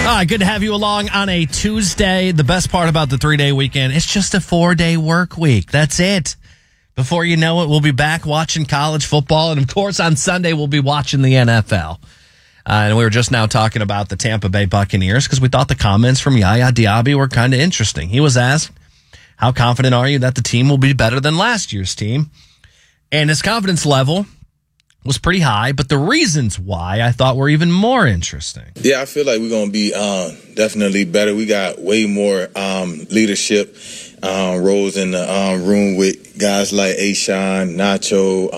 right, good to have you along on a Tuesday. The best part about the 3-day weekend, it's just a 4-day work week. That's it. Before you know it, we'll be back watching college football. And, of course, on Sunday, we'll be watching the NFL. And we were just now talking about the Tampa Bay Buccaneers because we thought the comments from Yaya Diaby were kind of interesting. He was asked, how confident are you that the team will be better than last year's team? And his confidence level was pretty high, but the reasons why I thought were even more interesting. Yeah, I feel like we're going to be definitely better. We got way more leadership roles in the room with guys like Ashawn, Nacho,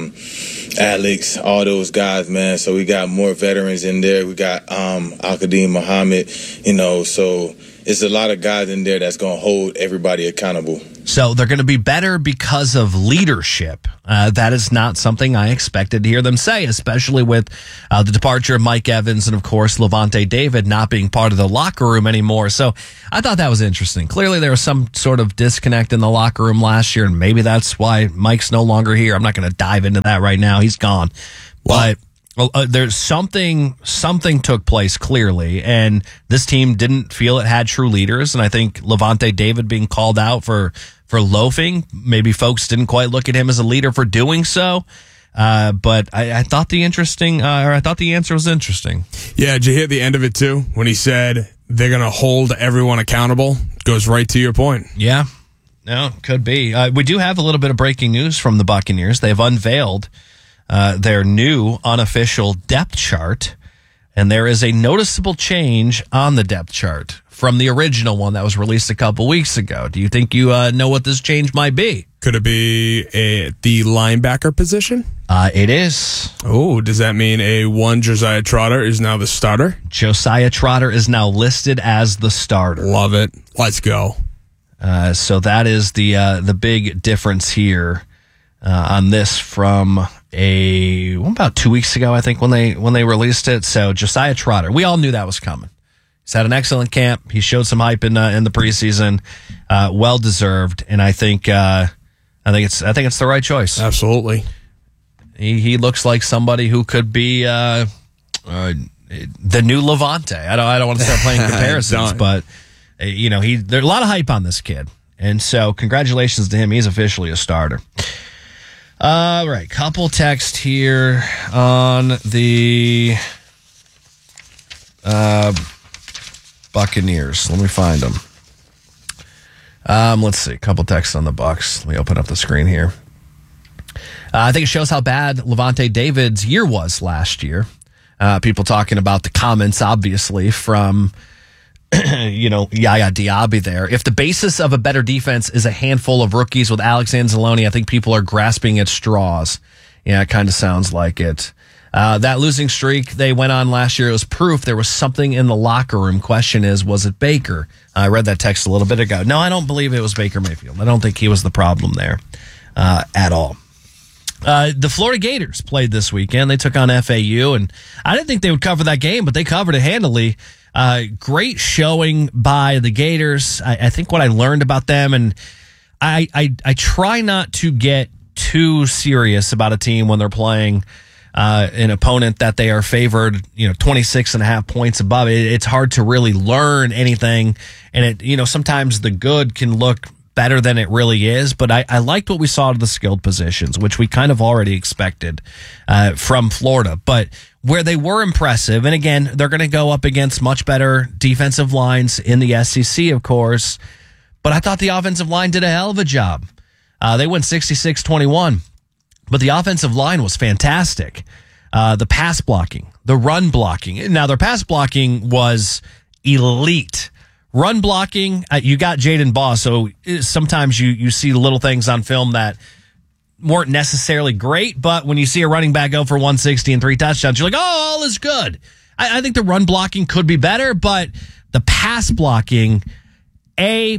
Alex, all those guys, man. So we got more veterans in there. We got Al-Qadim Muhammad, so it's a lot of guys in there that's going to hold everybody accountable. So they're going to be better because of leadership. That is not something I expected to hear them say, especially with the departure of Mike Evans and, of course, Levante David not being part of the locker room anymore. So I thought that was interesting. Clearly, there was some sort of disconnect in the locker room last year, and maybe that's why Mike's no longer here. I'm not going to dive into that right now. He's gone. But there's something took place clearly, and this team didn't feel it had true leaders. And I think Levante David being called out for loafing, maybe folks didn't quite look at him as a leader for doing so. But I thought the answer was interesting. Yeah, did you hear the end of it too when he said they're going to hold everyone accountable? Goes right to your point. Yeah, no, could be. We do have a little bit of breaking news from the Buccaneers. They've unveiled their new unofficial depth chart, and there is a noticeable change on the depth chart from the original one that was released a couple weeks ago. Do you think you know what this change might be? Could it be the linebacker position? It is. Oh, does that mean one Josiah Trotter is now the starter? Josiah Trotter is now listed as the starter. Love it. Let's go. So that is the big difference here on this from about 2 weeks ago, I think, when they released it. So Josiah Trotter, we all knew that was coming. He's had an excellent camp. He showed some hype in the preseason, well deserved, and I think it's the right choice. Absolutely. He looks like somebody who could be the new Levante. I don't want to start playing comparisons, but there's a lot of hype on this kid, and so congratulations to him. He's officially a starter. All right, couple texts here on the Buccaneers. Let me find them. Let's see, couple texts on the Bucs. Let me open up the screen here. I think it shows how bad Levante David's year was last year. People talking about the comments, obviously, from Yaya Diaby there. If the basis of a better defense is a handful of rookies with Alex Anzalone, I think people are grasping at straws. Yeah, it kind of sounds like it. That losing streak they went on last year, it was proof there was something in the locker room. Question is, was it Baker? I read that text a little bit ago. No, I don't believe it was Baker Mayfield. I don't think he was the problem there at all. The Florida Gators played this weekend. They took on FAU, and I didn't think they would cover that game, but they covered it handily. Great showing by the Gators. I think what I learned about them, and I try not to get too serious about a team when they're playing an opponent that they are favored, 26.5 points above. It's hard to really learn anything, and sometimes the good can look better than it really is, but I liked what we saw to the skilled positions, which we kind of already expected from Florida. But where they were impressive, and again, they're going to go up against much better defensive lines in the SEC, of course, but I thought the offensive line did a hell of a job. They went 66-21, but the offensive line was fantastic. The pass blocking, the run blocking. Now, their pass blocking was elite. Run blocking, you got Jaden Baugh, so sometimes you see little things on film that weren't necessarily great, but when you see a running back go for 160 and 3 touchdowns, you're like, oh, all is good. I think the run blocking could be better, but the pass blocking, A++.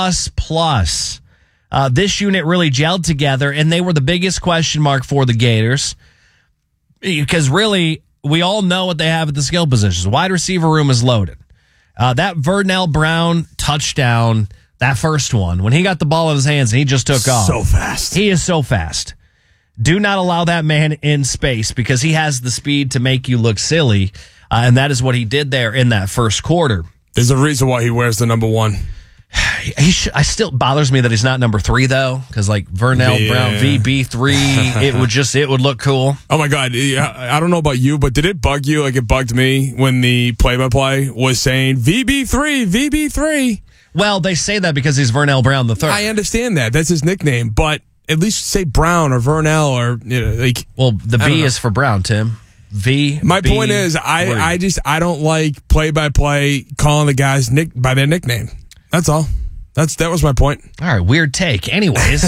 This unit really gelled together, and they were the biggest question mark for the Gators because really, we all know what they have at the skill positions. Wide receiver room is loaded. That Vernell Brown touchdown, that first one, when he got the ball in his hands and he just took off. So fast. He is so fast. Do not allow that man in space because he has the speed to make you look silly. And that is what he did there in that first quarter. There's a reason why he wears the number 1. I still bothers me that he's not number 3 though, because like Vernell Brown VB3, it would look cool. Oh my God! I don't know about you, but did it bug you like it bugged me when the play-by-play was saying VB3? Well, they say that because he's Vernell Brown III. I understand that. That's his nickname, but at least say Brown or Vernell or like. Well, the B is for Brown, Tim. My point is, I don't like play-by-play calling the guys by their nickname. That's all. That was my point. All right, weird take. Anyways,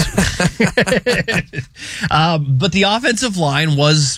but the offensive line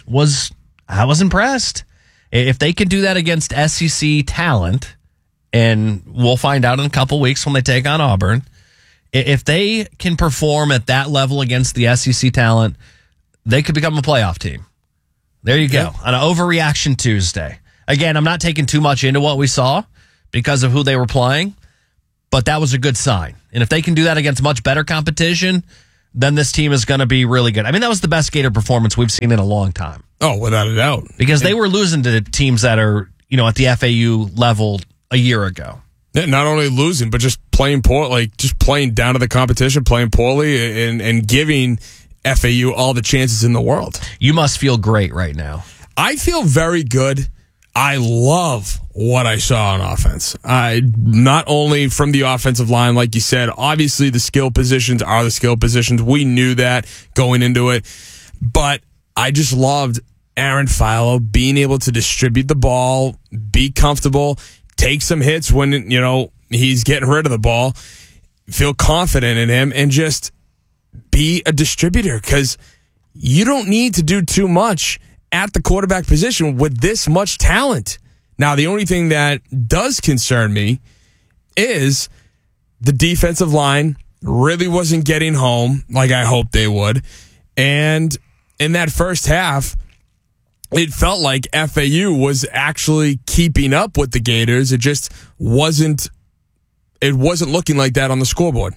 I was impressed. If they can do that against SEC talent, and we'll find out in a couple weeks when they take on Auburn, if they can perform at that level against the SEC talent, they could become a playoff team. There you go. On an Overreaction Tuesday. Again, I'm not taking too much into what we saw because of who they were playing, but that was a good sign. And if they can do that against much better competition, then this team is going to be really good. I mean, that was the best Gator performance we've seen in a long time. Oh, without a doubt. Because they were losing to teams that are, at the FAU level a year ago. Yeah, not only losing, but just playing poor, just playing down to the competition, playing poorly, and giving FAU all the chances in the world. You must feel great right now. I feel very good. I love what I saw on offense. Not only from the offensive line, like you said, obviously the skill positions are the skill positions. We knew that going into it. But I just loved Aaron Philo being able to distribute the ball, be comfortable, take some hits when, he's getting rid of the ball, feel confident in him, and just be a distributor, because you don't need to do too much at the quarterback position with this much talent. Now, the only thing that does concern me is the defensive line really wasn't getting home like I hoped they would. And in that first half, it felt like FAU was actually keeping up with the Gators. It just wasn't looking like that on the scoreboard.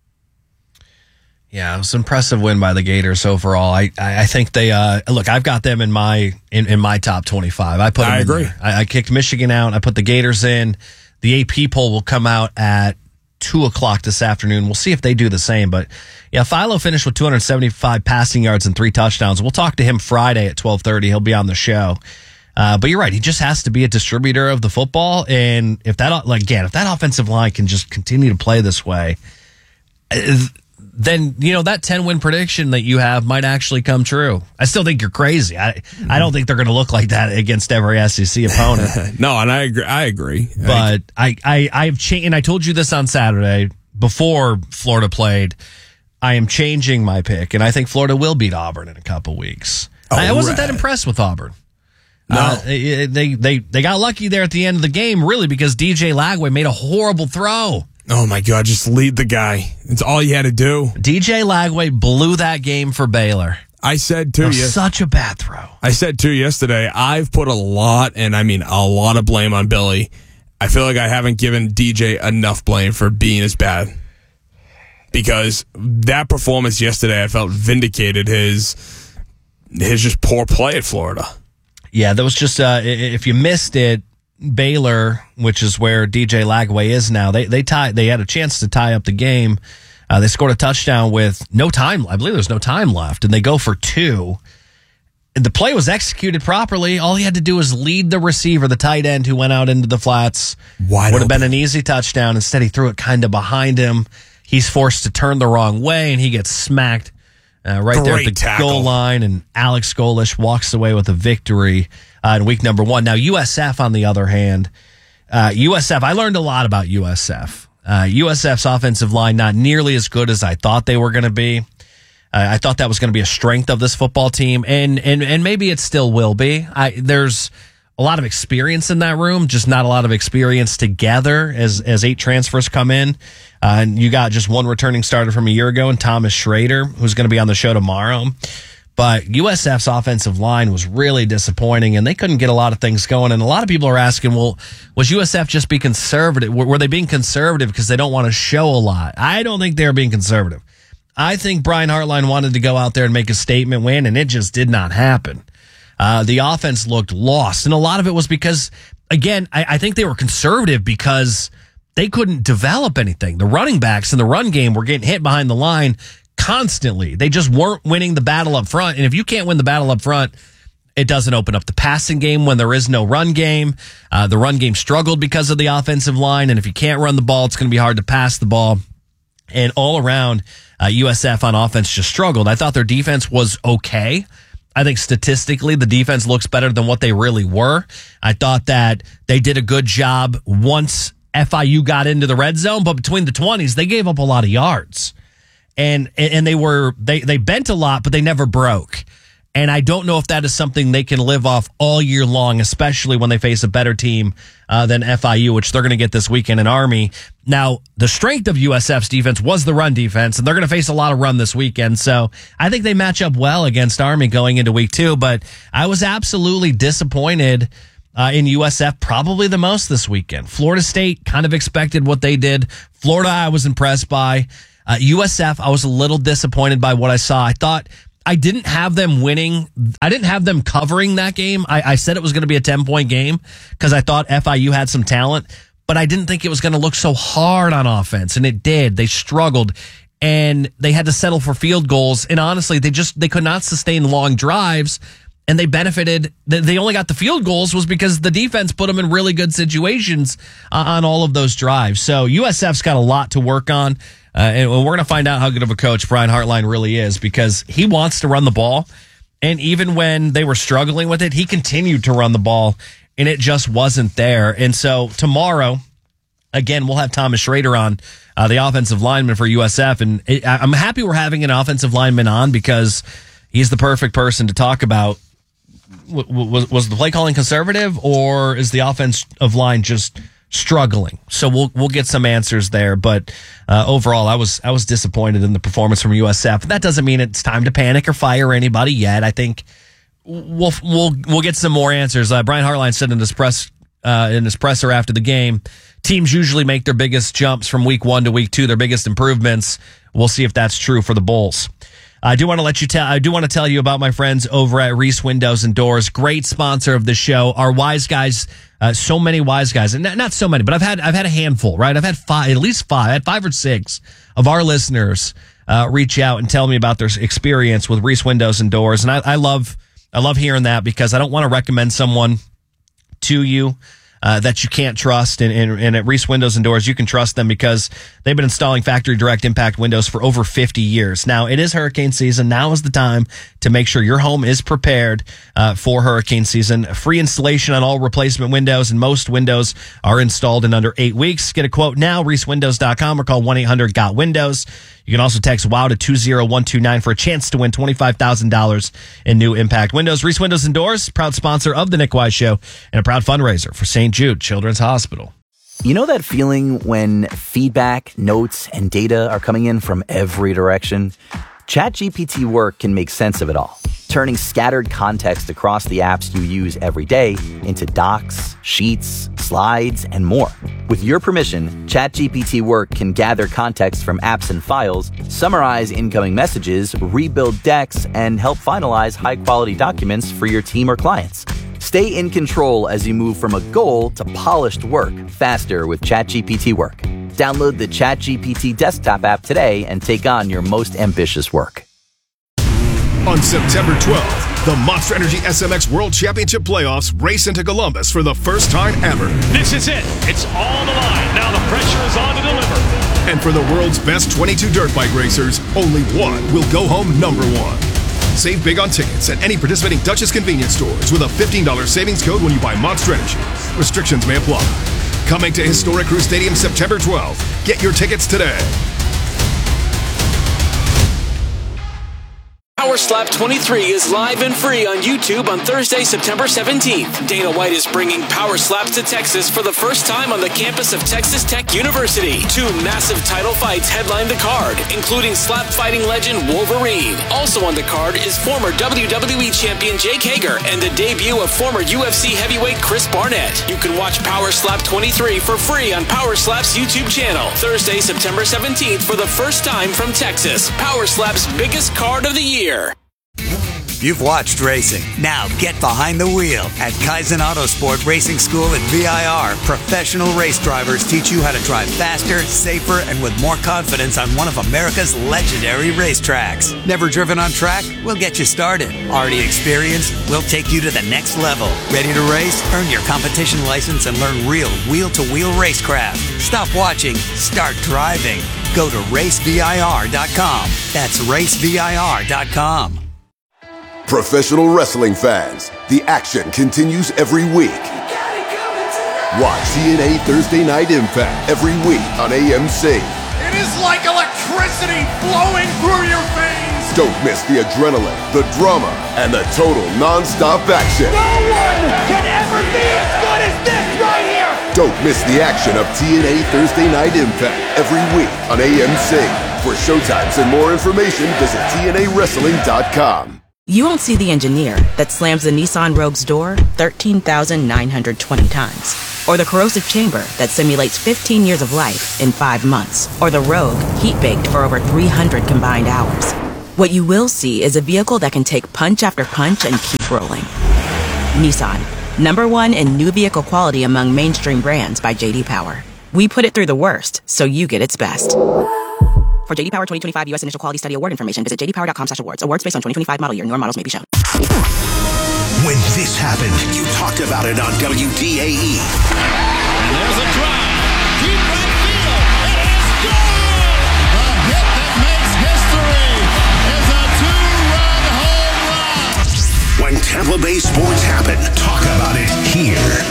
Yeah, it was an impressive win by the Gators overall. I think they look. I've got them in my top 25. I agree. I kicked Michigan out. I put the Gators in. The AP poll will come out at 2:00 this afternoon. We'll see if they do the same. But yeah, Philo finished with 275 passing yards and 3 touchdowns. We'll talk to him Friday at 12:30. He'll be on the show. But you're right. He just has to be a distributor of the football. And if that offensive line can just continue to play this way, then, that 10-win prediction that you have might actually come true. I still think you're crazy. I don't think they're going to look like that against every SEC opponent. No, and I agree. But I've changed, and I told you this on Saturday before Florida played. I am changing my pick, and I think Florida will beat Auburn in a couple weeks. I wasn't that impressed with Auburn. No. They got lucky there at the end of the game, really, because DJ Lagway made a horrible throw. Oh, my God, just lead the guy. It's all you had to do. DJ Lagway blew that game for Baylor. I said, too, such a bad throw. I said, too, yesterday, I've put a lot of blame on Billy. I feel like I haven't given DJ enough blame for being as bad. Because that performance yesterday, I felt vindicated his just poor play at Florida. Yeah, that was just, if you missed it, Baylor, which is where DJ Lagway is now, they had a chance to tie up the game. They scored a touchdown with no time. I believe there's no time left, and they go for 2. The play was executed properly. All he had to do was lead the receiver, the tight end who went out into the flats. Would have been an easy touchdown. Instead, he threw it kind of behind him. He's forced to turn the wrong way, and he gets smacked right there at the goal line, and Alex Golish walks away with a victory in week number 1. Now, USF, on the other hand, I learned a lot about USF. USF's offensive line, not nearly as good as I thought they were going to be. I thought that was going to be a strength of this football team, and maybe it still will be. There's a lot of experience in that room, just not a lot of experience together as 8 transfers come in. And you got just one returning starter from a year ago, and Thomas Schrader, who's going to be on the show tomorrow. But USF's offensive line was really disappointing, and they couldn't get a lot of things going. And a lot of people are asking, well, was USF just be conservative? Were they being conservative because they don't want to show a lot? I don't think they were being conservative. I think Brian Hartline wanted to go out there and make a statement win, and it just did not happen. the offense looked lost. And a lot of it was because, again, I think they were conservative because they couldn't develop anything. The running backs in the run game were getting hit behind the line constantly. They just weren't winning the battle up front. And if you can't win the battle up front, it doesn't open up the passing game when there is no run game. The run game struggled because of the offensive line. And if you can't run the ball, it's going to be hard to pass the ball. And all around, USF on offense just struggled. I thought their defense was okay. I think statistically, the defense looks better than what they really were. I thought that they did a good job once FIU got into the red zone, but between the 20s, they gave up a lot of yards. And they bent a lot, but they never broke. And I don't know if that is something they can live off all year long, especially when they face a better team than FIU, which they're going to get this weekend in Army. Now, the strength of USF's defense was the run defense, and they're going to face a lot of run this weekend. So I think they match up well against Army going into week 2. But I was absolutely disappointed in USF probably the most this weekend. Florida State kind of expected what they did. Florida, I was impressed by. USF, I was a little disappointed by what I saw. I thought I didn't have them winning. I didn't have them covering that game. I said it was going to be a 10-point game because I thought FIU had some talent, but I didn't think it was going to look so hard on offense, and it did. They struggled, and they had to settle for field goals, and honestly, they could not sustain long drives, and they benefited. They only got the field goals was because the defense put them in really good situations on all of those drives. So USF's got a lot to work on. And we're going to find out how good of a coach Brian Hartline really is because he wants to run the ball. And even when they were struggling with it, he continued to run the ball, and it just wasn't there. And so tomorrow, again, we'll have Thomas Schrader on, the offensive lineman for USF. And I'm happy we're having an offensive lineman on because he's the perfect person to talk about. Was the play calling conservative, or is the offensive line just struggling? So we'll get some answers there. But overall, I was disappointed in the performance from USF. That doesn't mean it's time to panic or fire anybody yet. I think we'll get some more answers. Brian Hartline said in his presser after the game, teams usually make their biggest jumps from week 1 to week 2, their biggest improvements. We'll see if that's true for the Bulls. I do want to tell you about my friends over at Reese Windows and Doors, great sponsor of the show. Our wise guys, so many wise guys, and not so many, but I've had a handful, right? I've had at least 5. I had 5 or 6 of our listeners reach out and tell me about their experience with Reese Windows and Doors, and I love hearing that because I don't want to recommend someone to you that you can't trust. And at Reese Windows and Doors, you can trust them because they've been installing factory direct impact windows for over 50 years. Now, it is hurricane season. Now is the time to make sure your home is prepared for hurricane season. Free installation on all replacement windows, and most windows are installed in under 8 weeks. Get a quote now, reesewindows.com, or call 1-800-GOT-WINDOWS. You can also text WOW to 20129 for a chance to win $25,000 in new impact windows. Reese Windows and Doors, proud sponsor of the Nick Wise Show and a proud fundraiser for St. Jude Children's Hospital. You know that feeling when feedback, notes, and data are coming in from every direction? ChatGPT Work can make sense of it all, turning scattered context across the apps you use every day into docs, sheets, slides, and more. With your permission, ChatGPT Work can gather context from apps and files, summarize incoming messages, rebuild decks, and help finalize high-quality documents for your team or clients. Stay in control as you move from a goal to polished work faster with ChatGPT Work. Download the ChatGPT desktop app today and take on your most ambitious work. On September 12th, the Monster Energy SMX World Championship Playoffs race into Columbus for the first time ever. This is it. It's all on the line. Now the pressure is on to deliver. And for the world's best 22 dirt bike racers, only one will go home number one. Save big on tickets at any participating Duchess convenience stores with a $15 savings code when you buy Monster Energy. Restrictions may apply. Coming to Historic Crew Stadium September 12th. Get your tickets today. Power Slap 23 is live and free on YouTube on Thursday, September 17th. Dana White is bringing Power Slaps to Texas for the first time on the campus of Texas Tech University. 2 massive title fights headline the card, including slap fighting legend Wolverine. Also on the card is former WWE champion Jake Hager and the debut of former UFC heavyweight Chris Barnett. You can watch Power Slap 23 for free on Power Slap's YouTube channel. Thursday, September 17th for the first time from Texas. Power Slap's biggest card of the year. You've watched racing. Now get behind the wheel. At Kaizen Autosport Racing School at VIR, professional race drivers teach you how to drive faster, safer, and with more confidence on one of America's legendary racetracks. Never driven on track? We'll get you started. Already experienced? We'll take you to the next level. Ready to race? Earn your competition license and learn real wheel-to-wheel racecraft. Stop watching. Start driving. Go to racevir.com. That's racevir.com. Professional wrestling fans, the action continues every week. Watch TNA Thursday Night Impact every week on AMC. It is like electricity flowing through your veins. Don't miss the adrenaline, the drama, and the total non-stop action. No one can ever be as good as this right here. Don't miss the action of TNA Thursday Night Impact every week on AMC. For showtimes and more information, visit TNAWrestling.com. You won't see the engineer that slams the Nissan Rogue's door 13,920 times. Or the corrosive chamber that simulates 15 years of life in 5 months. Or the Rogue heat-baked for over 300 combined hours. What you will see is a vehicle that can take punch after punch and keep rolling. Nissan, #1 in new vehicle quality among mainstream brands by J.D. Power. We put it through the worst, so you get its best. For J.D. Power 2025 U.S. Initial Quality Study Award information, visit jdpower.com/awards. Awards based on 2025 model year. Newer models may be shown. When this happened, you talked about it on WDAE. And there's a drive. Deep right field. It is gone. A hit that makes history is a 2-run home run. When Tampa Bay sports happen, talk about it here.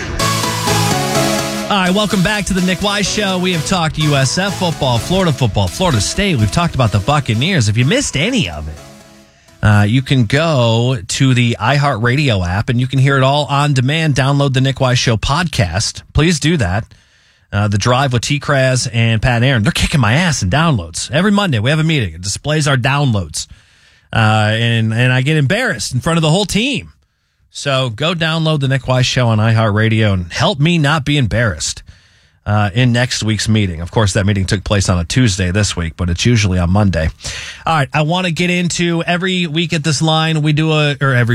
All right, welcome back to the Nick Wise Show. We have talked USF football, Florida State. We've talked about the Buccaneers. If you missed any of it, you can go to the iHeartRadio app and you can hear it all on demand. Download the Nick Wise Show podcast. Please do that. The Drive with T. Kraz and Pat Aaron, they're kicking my ass in downloads. Every Monday we have a meeting. It displays our downloads. And I get embarrassed in front of the whole team. So go download the Nick Wise Show on iHeartRadio and help me not be embarrassed in next week's meeting. Of course, that meeting took place on a Tuesday this week, but it's usually on Monday. All right, I want to get into every week at this time, we do a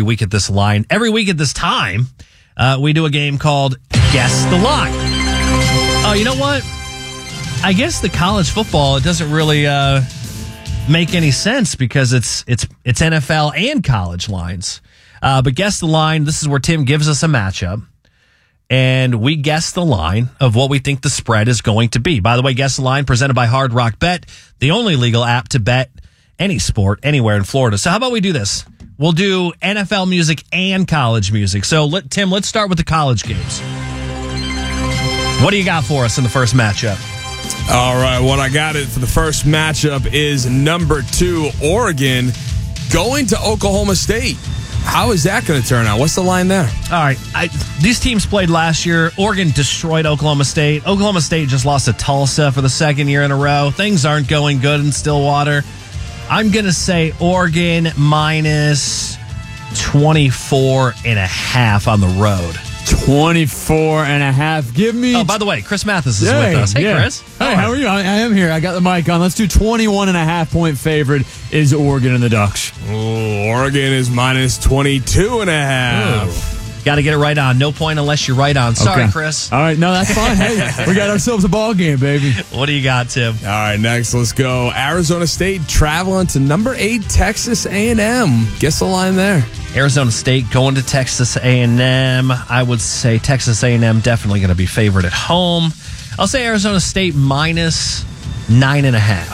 game called Guess the Line. Oh, you know what? I guess the college football, it doesn't really make any sense because it's NFL and college lines. But guess the line. This is where Tim gives us a matchup, and we guess the line of what we think the spread is going to be. By the way, Guess the Line presented by Hard Rock Bet, the only legal app to bet any sport anywhere in Florida. So how about we do this? We'll do NFL music and college music. So, Tim, let's start with the college games. What do you got for us in the first matchup? All right, what I got it for the first matchup is number 2, Oregon, going to Oklahoma State. How is that going to turn out? What's the line there? All right. These teams played last year. Oregon destroyed Oklahoma State. Oklahoma State just lost to Tulsa for the second year in a row. Things aren't going good in Stillwater. I'm going to say Oregon minus 24.5 on the road. 24.5. Give me. Oh, by the way, Chris Mathis is with us. Hey, Chris. Hey, how are you? I am here. I got the mic on. Let's do 21.5 point favorite is Oregon and the Ducks. Oh, Oregon is minus 22.5. Got to get it right on. No point unless you're right on. Sorry, okay. Chris. All right. No, that's fine. Hey, we got ourselves a ball game, baby. What do you got, Tim? All right, next, let's go. Arizona State traveling to number 8 Texas A&M. Guess the line there. Arizona State going to Texas A&M. I would say Texas A&M definitely going to be favored at home. I'll say Arizona State minus 9.5.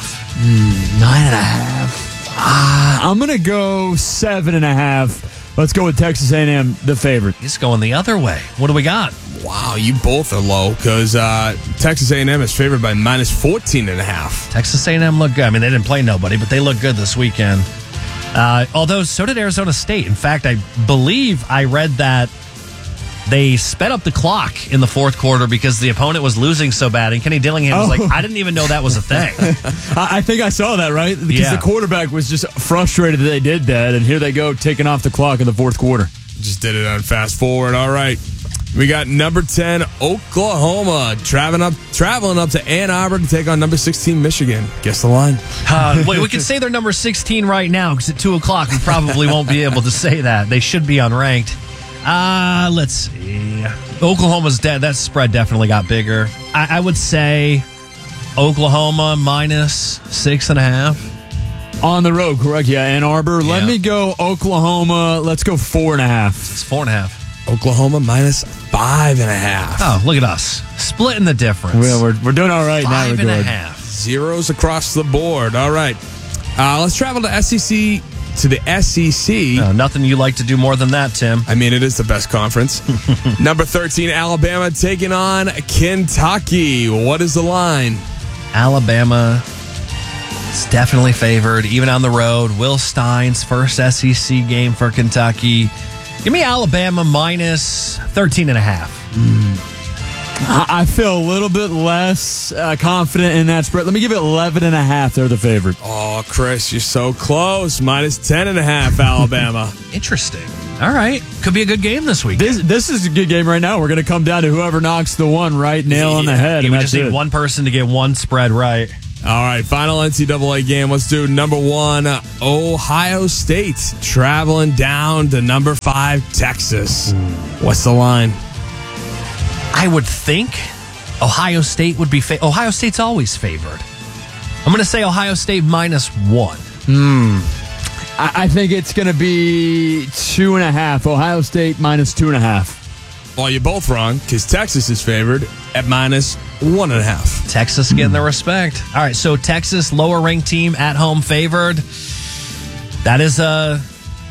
9.5. I'm going to go 7.5. Let's go with Texas A&M, the favorite. He's going the other way. What do we got? Wow, you both are low because Texas A&M is favored by minus 14.5. Texas A&M look good. I mean, they didn't play nobody, but they look good this weekend. Although, so did Arizona State. In fact, I believe I read that they sped up the clock in the fourth quarter because the opponent was losing so bad. And Kenny Dillingham was like, I didn't even know that was a thing. I think I saw that, right? Because the quarterback was just frustrated that they did that. And here they go, taking off the clock in the fourth quarter. Just did it on fast forward. All right. We got number 10, Oklahoma, traveling up to Ann Arbor to take on number 16, Michigan. Guess the line. We can say they're number 16 right now because at 2 o'clock we probably won't be able to say that. They should be unranked. Let's see. Oklahoma's dead. That spread definitely got bigger. I would say Oklahoma minus 6.5. On the road, correct? Yeah, Ann Arbor. Let me go Oklahoma. Let's go 4.5. It's 4.5. Oklahoma minus 5.5. Oh, look at us. Splitting the difference. Well, we're doing all right now. 5.5. Zeros across the board. All right. Let's travel to the SEC. Nothing you like to do more than that, Tim. I mean, it is the best conference. Number 13, Alabama taking on Kentucky. What is the line? Alabama is definitely favored, even on the road. Will Stein's first SEC game for Kentucky. Give me Alabama minus 13.5. I feel a little bit less confident in that spread. Let me give it 11.5. They're the favorite. Oh, Chris, you're so close. Minus 10.5, Alabama. Interesting. All right. Could be a good game this week. This is a good game right now. We're going to come down to whoever knocks the one right nail on the head. We just need one person to get one spread right. All right, final NCAA game. Let's do number 1, Ohio State, traveling down to number 5, Texas. What's the line? I would think Ohio State would be Ohio State's always favored. I'm going to say Ohio State minus 1. I think it's going to be 2.5. Ohio State minus 2.5. Well, you're both wrong because Texas is favored at minus 1.5. Texas getting the respect. All right, so Texas, lower ranked team, at home favored. That is a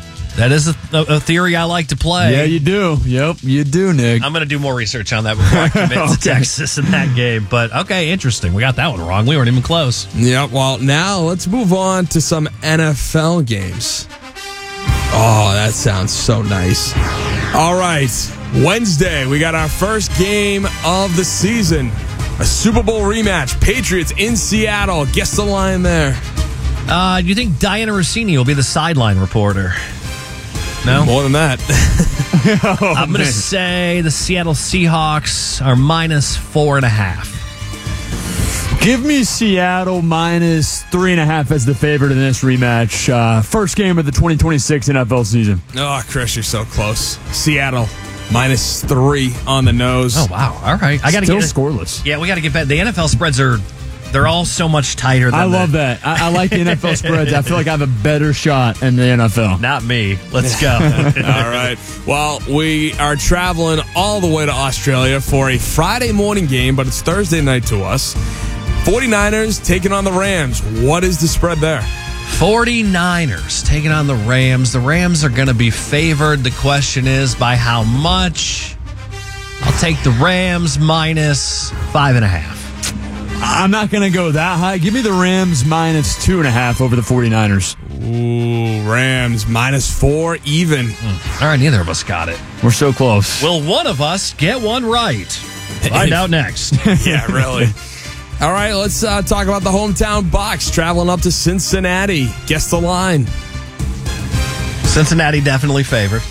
theory I like to play. Yeah, you do. Yep, you do, Nick. I'm going to do more research on that before I commit to Texas in that game. But, okay, interesting. We got that one wrong. We weren't even close. Yeah, well, now let's move on to some NFL games. Oh, that sounds so nice. All right, Wednesday, we got our first game of the season. A Super Bowl rematch. Patriots in Seattle. Guess the line there. Do you think Diana Rossini will be the sideline reporter? No? More than that. I'm going to say the Seattle Seahawks are minus 4.5. Give me Seattle minus 3.5 as the favorite in this rematch. First game of the 2026 NFL season. Oh, Chris, you're so close. Seattle minus 3 on the nose. Oh, wow. All right. I got to get scoreless. Yeah, we got to get back. The NFL spreads they're all so much tighter than I love that. I like the NFL spreads. I feel like I have a better shot in the NFL. Not me. Let's go. All right. Well, we are traveling all the way to Australia for a Friday morning game, but it's Thursday night to us. 49ers taking on the Rams. What is the spread there? 49ers taking on the Rams. The Rams are going to be favored. The question is by how much? I'll take the Rams minus 5.5. I'm not going to go that high. Give me the Rams minus 2.5 over the 49ers. Ooh, Rams minus 4 even. All right, neither of us got it. We're so close. Will one of us get one right? Find out next. Yeah, really. All right, let's talk about the hometown Bucs traveling up to Cincinnati. Guess the line. Cincinnati definitely favored.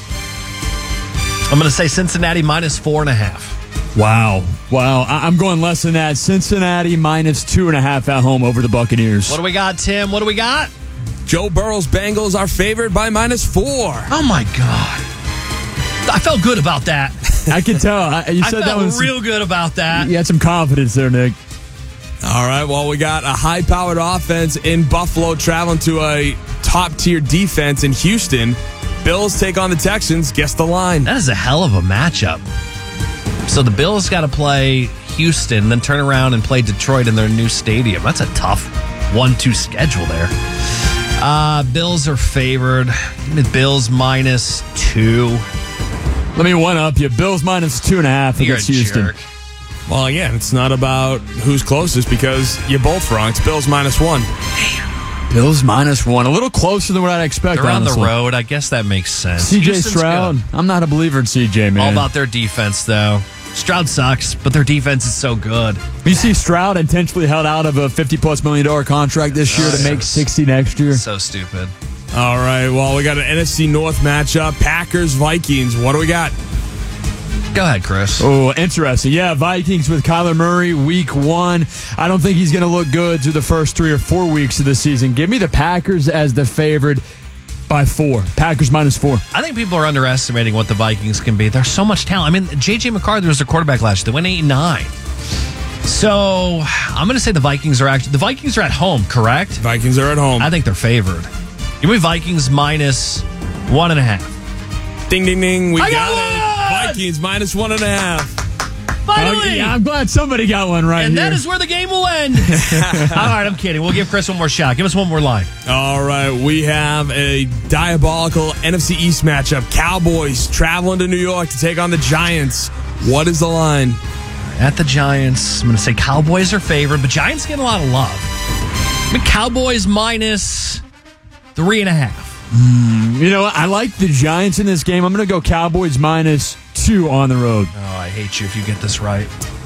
I'm going to say Cincinnati minus 4.5. Wow. I'm going less than that. Cincinnati minus 2.5 at home over the Buccaneers. What do we got, Tim? What do we got? Joe Burrow's Bengals are favored by minus 4. Oh, my God. I felt good about that. I can tell. You said I felt that was real good about that. You had some confidence there, Nick. All right, well, we got a high-powered offense in Buffalo traveling to a top-tier defense in Houston. Bills take on the Texans. Guess the line. That is a hell of a matchup. So the Bills got to play Houston, then turn around and play Detroit in their new stadium. That's a tough 1-2 schedule there. Bills are favored. Give me Bills minus 2. Let me one up you. Bills minus 2.5 against Houston. Jerk. Well, again, it's not about who's closest because you're both wrong. It's Bills minus 1. Bills minus 1. A little closer than what I'd expect, They're honestly. on the road. I guess that makes sense. C.J. Stroud. Good. I'm not a believer in C.J., man. All about their defense, though. Stroud sucks, but their defense is so good. You see Stroud intentionally held out of a $50+ million contract this year to make $60 next year. So stupid. All right, well, we got an NFC North matchup. Packers, Vikings. What do we got? Go ahead, Chris. Oh, interesting. Yeah, Vikings with Kyler Murray, week 1. I don't think he's going to look good through the first 3 or 4 weeks of the season. Give me the Packers as the favorite by 4. Packers -4. I think people are underestimating what the Vikings can be. There's so much talent. I mean, J.J. McCarthy was their quarterback last year. They went 8-9. So I'm going to say the Vikings are at home, correct? Vikings are at home. I think they're favored. Give me Vikings -1.5. Ding, ding, ding. We I got got it. Vikings -1.5. Finally! Yeah, I'm glad somebody got one right and here. that is where the game will end. All right, I'm kidding. We'll give Chris one more shot. Give us one more line. All right, we have a diabolical NFC East matchup. Cowboys traveling to New York to take on the Giants. What is the line? At the Giants, I'm going to say Cowboys are favored, but Giants get a lot of love. I mean, Cowboys -3.5. You know what? I like the Giants in this game. I'm going to go Cowboys -2 on the road. Oh, I hate you if you get this right.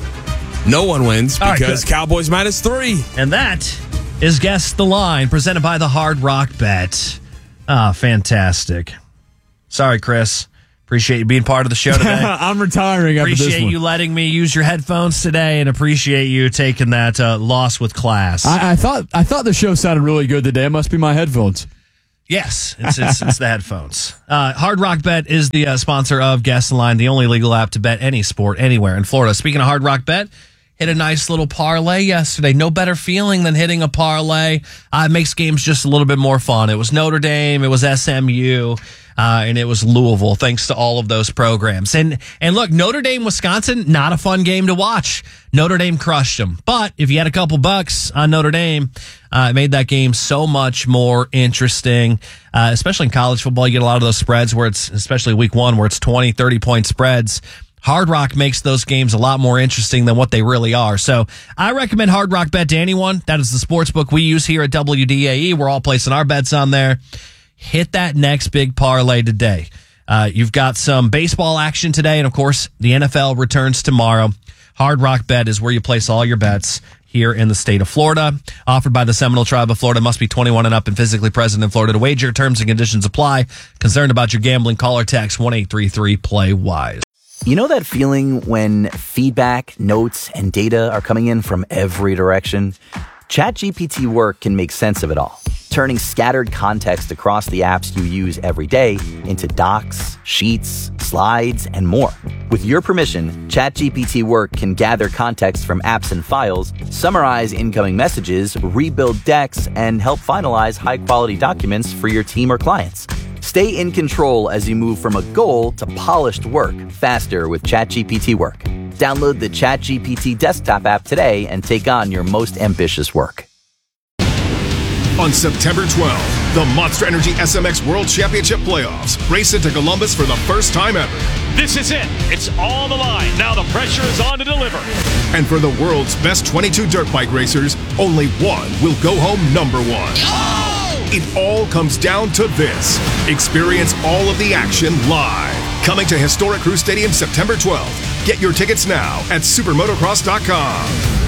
No one wins All right, because good. Cowboys -3. And that is Guess the Line, presented by the Hard Rock Bet. Ah, fantastic. Sorry, Chris. Appreciate you being part of the show today. I'm retiring after this one. Appreciate you letting me use your headphones today, and appreciate you taking that loss with class. I thought the show sounded really good today. It must be my headphones. Yes, it's the headphones. Hard Rock Bet is the sponsor of Guess the Line, the only legal app to bet any sport anywhere in Florida. Speaking of Hard Rock Bet, hit a nice little parlay yesterday. No better feeling than hitting a parlay. It makes games just a little bit more fun. It was Notre Dame, it was SMU, and it was Louisville, thanks to all of those programs. And look, Notre Dame, Wisconsin, not a fun game to watch. Notre Dame crushed them. But if you had a couple bucks on Notre Dame, it made that game so much more interesting, especially in college football. You get a lot of those spreads where it's, especially week 1, where it's 20, 30-point spreads. Hard Rock makes those games a lot more interesting than what they really are. So I recommend Hard Rock Bet to anyone. That is the sports book we use here at WDAE. We're all placing our bets on there. Hit that next big parlay today. You've got some baseball action today, and of course, the NFL returns tomorrow. Hard Rock Bet is where you place all your bets here in the state of Florida. Offered by the Seminole Tribe of Florida. Must be 21 and up and physically present in Florida to wager. Terms and conditions apply. Concerned about your gambling? Call or text 1-833-PLAY-WISE. You know that feeling when feedback, notes, and data are coming in from every direction? ChatGPT Work can make sense of it all, turning scattered context across the apps you use every day into docs, sheets, slides, and more. With your permission, ChatGPT Work can gather context from apps and files, summarize incoming messages, rebuild decks, and help finalize high-quality documents for your team or clients. Stay in control as you move from a goal to polished work faster with ChatGPT Work. Download the ChatGPT desktop app today and take on your most ambitious work. On September 12th, the Monster Energy SMX World Championship Playoffs race into Columbus for the first time ever. This is it. It's all the line. Now the pressure is on to deliver. And for the world's best 22 dirt bike racers, only one will go home number 1. Oh! It all comes down to this. Experience all of the action live. Coming to Historic Crew Stadium September 12th. Get your tickets now at supermotocross.com.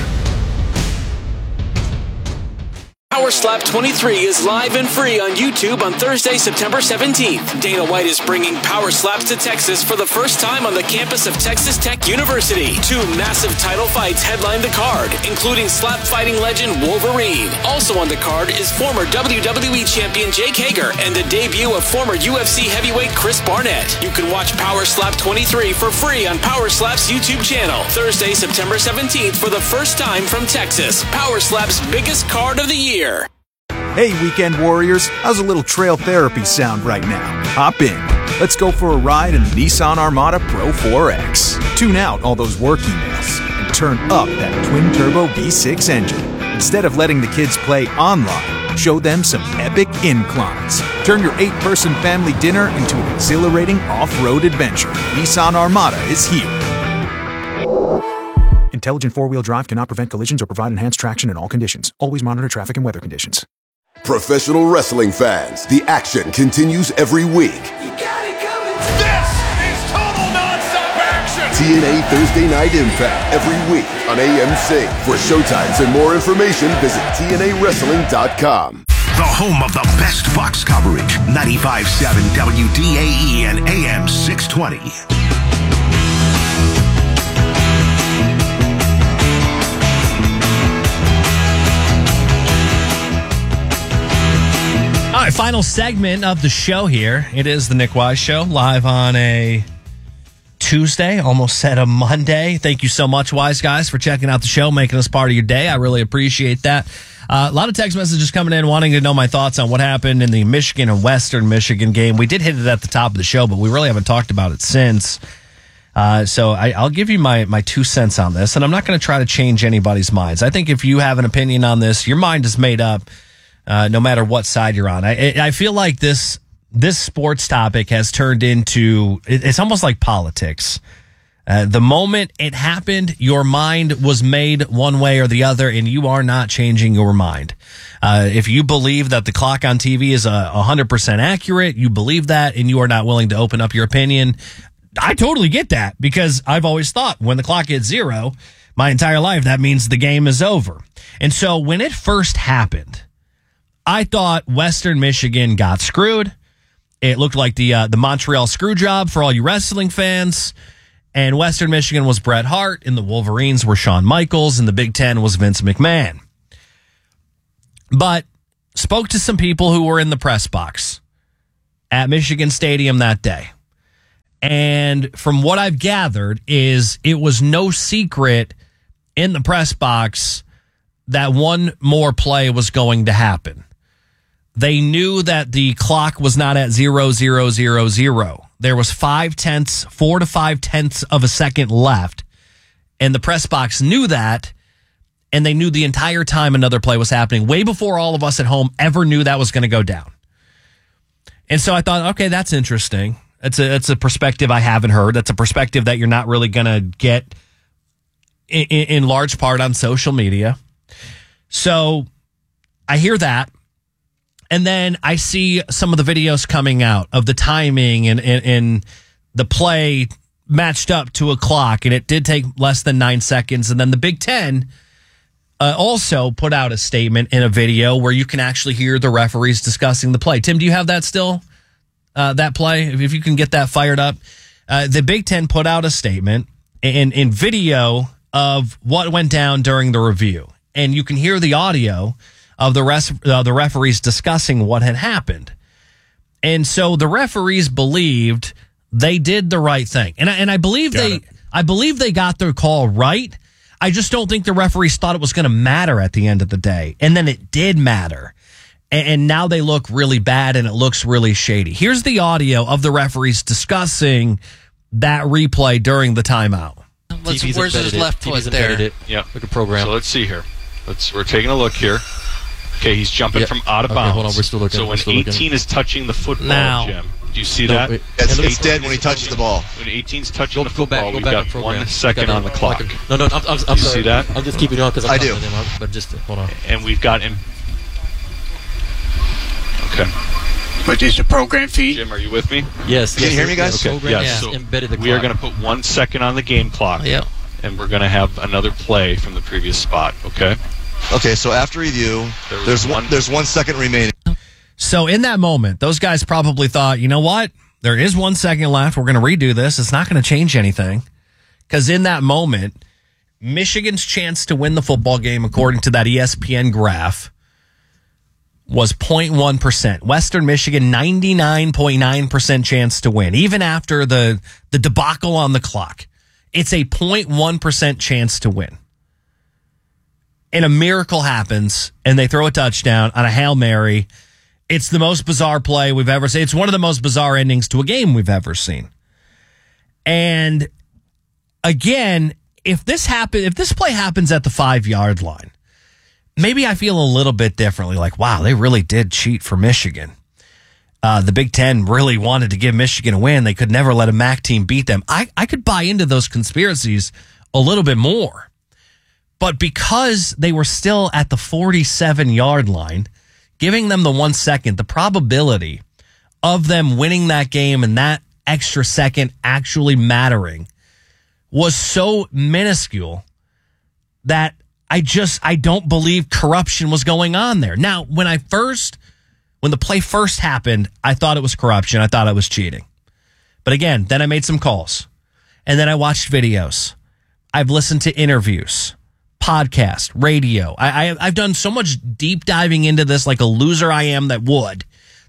Power Slap 23 is live and free on YouTube on Thursday, September 17th. Dana White is bringing Power Slaps to Texas for the first time on the campus of Texas Tech University. 2 massive title fights headline the card, including slap fighting legend Wolverine. Also on the card is former WWE champion Jake Hager and the debut of former UFC heavyweight Chris Barnett. You can watch Power Slap 23 for free on Power Slap's YouTube channel. Thursday, September 17th for the first time from Texas. Power Slap's biggest card of the year. Hey, Weekend Warriors, how's a little trail therapy sound right now? Hop in. Let's go for a ride in the Nissan Armada Pro 4X. Tune out all those work emails and turn up that twin-turbo V6 engine. Instead of letting the kids play online, show them some epic inclines. Turn your 8-person family dinner into an exhilarating off-road adventure. Nissan Armada is here. Intelligent four-wheel drive cannot prevent collisions or provide enhanced traction in all conditions. Always monitor traffic and weather conditions. Professional wrestling fans, the action continues every week. You got it coming. This is total nonstop action. TNA Thursday Night Impact every week on AMC. For showtimes and more information, visit TNAWrestling.com. The home of the best Bucks coverage. 95.7 WDAE and AM 620. Final segment of the show here. It is the Nick Wise Show, live on a Tuesday, almost said a Monday. Thank you so much, Wise Guys, for checking out the show, making us part of your day. I really appreciate that. A lot of text messages coming in wanting to know my thoughts on what happened in the Michigan and Western Michigan game. We did hit it at the top of the show, but we really haven't talked about it since. So I'll give you my 2 cents on this, and I'm not going to try to change anybody's minds. I think if you have an opinion on this, your mind is made up no matter what side you're on. I feel like this sports topic has turned into, it's almost like politics. The moment it happened, your mind was made one way or the other, and you are not changing your mind. If you believe that the clock on TV is 100% accurate, you believe that, and you are not willing to open up your opinion. I totally get that, because I've always thought when the clock hits 0, my entire life, that means the game is over. And so when it first happened, I thought Western Michigan got screwed. It looked like the Montreal screw job for all you wrestling fans. And Western Michigan was Bret Hart, and the Wolverines were Shawn Michaels, and the Big Ten was Vince McMahon. But spoke to some people who were in the press box at Michigan Stadium that day. And from what I've gathered is it was no secret in the press box that one more play was going to happen. They knew that the clock was not at 0:0:00. There was 4 to 5 tenths of a second left. And the press box knew that. And they knew the entire time another play was happening, way before all of us at home ever knew that was going to go down. And so I thought, okay, that's interesting. It's a perspective I haven't heard. That's a perspective that you're not really going to get in large part on social media. So I hear that. And then I see some of the videos coming out of the timing and the play matched up to a clock, and it did take less than 9 seconds. And then the Big Ten also put out a statement in a video where you can actually hear the referees discussing the play. Tim, do you have that still, that play? If you can get that fired up. The Big Ten put out a statement in video of what went down during the review. And you can hear the audio of the referees discussing what had happened. And so the referees believed they did the right thing. And I believe they got their call right. I just don't think the referees thought it was going to matter at the end of the day. And then it did matter. And now they look really bad, and it looks really shady. Here's the audio of the referees discussing that replay during the timeout. Where's his left foot there? Yeah. Like a program. So let's see here. We're taking a look here. Okay, he's jumping from out of bounds. Hold on, we're still looking. So when 18 is touching the football, now, Jim, do you see that? He's dead when he touches the ball. When 18's touching the football, we've got 1 second on the clock. No, I'm sorry. See that? I'm just keeping it on because I do. But just hold on. And we've got him. Okay. But is the program feed? Jim, are you with me? Yes. Can you hear me, guys? Okay. Yes. So embedded the clock. We are going to put 1 second on the game clock. Yeah. And we're going to have another play from the previous spot. Okay. Okay, so after review, there's 1 second remaining. So in that moment, those guys probably thought, you know what? There is 1 second left. We're going to redo this. It's not going to change anything. Because in that moment, Michigan's chance to win the football game, according to that ESPN graph, was 0.1%. Western Michigan, 99.9% chance to win, even after the debacle on the clock. It's a 0.1% chance to win. And a miracle happens, and they throw a touchdown on a Hail Mary. It's the most bizarre play we've ever seen. It's one of the most bizarre endings to a game we've ever seen. And again, if this play happens at the 5-yard line, maybe I feel a little bit differently. Like, wow, they really did cheat for Michigan. The Big Ten really wanted to give Michigan a win. They could never let a MAC team beat them. I could buy into those conspiracies a little bit more. But because they were still at the 47-yard line, giving them the 1 second, the probability of them winning that game and that extra second actually mattering was so minuscule that I don't believe corruption was going on there. Now, when the play first happened, I thought it was corruption. I thought it was cheating. But again, then I made some calls. And then I watched videos. I've listened to interviews, podcast, radio. I've done so much deep diving into this like a loser I am that would,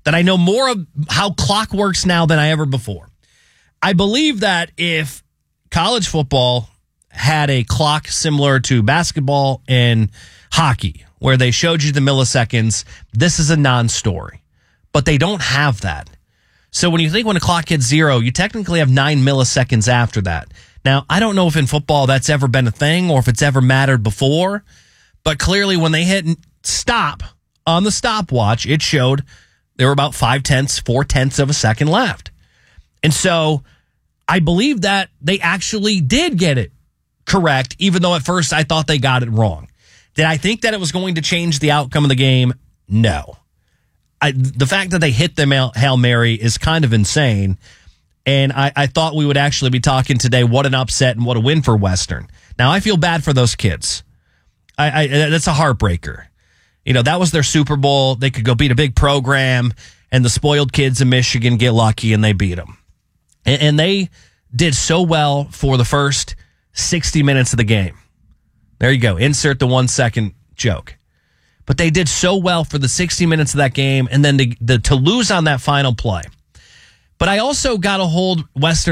that I know more of how clock works now than I ever before. I believe that if college football had a clock similar to basketball and hockey, where they showed you the milliseconds, this is a non-story. But they don't have that. So when you think when a clock hits 0, you technically have 9 milliseconds after that. Now, I don't know if in football that's ever been a thing or if it's ever mattered before, but clearly when they hit stop on the stopwatch, it showed there were about 4/10 of a second left. And so I believe that they actually did get it correct, even though at first I thought they got it wrong. Did I think that it was going to change the outcome of the game? No. The fact that they hit the Hail Mary is kind of insane. And I thought we would actually be talking today, what an upset and what a win for Western. Now, I feel bad for those kids. That's a heartbreaker. You know, that was their Super Bowl. They could go beat a big program, and the spoiled kids in Michigan get lucky, and they beat them. And they did so well for the first 60 minutes of the game. There you go. Insert the 1-second joke. But they did so well for the 60 minutes of that game, and then to lose on that final play. But I also got to hold Western